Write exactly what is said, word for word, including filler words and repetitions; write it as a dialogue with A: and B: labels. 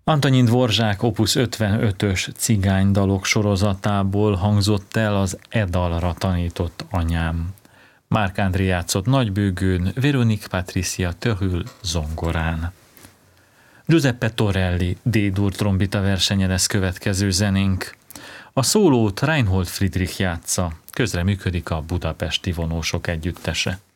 A: Antonin Dvorzsák opus ötvenötös cigánydalok sorozatából hangzott el az E dalra tanított anyám. Márk André játszott nagybőgőn, Véronique Patricia Törül zongorán. Giuseppe Torelli D-dur trombita versenye lesz következő zenénk. A szólót Reinhold Friedrich játsza, közreműködik a Budapesti Vonósok Együttese.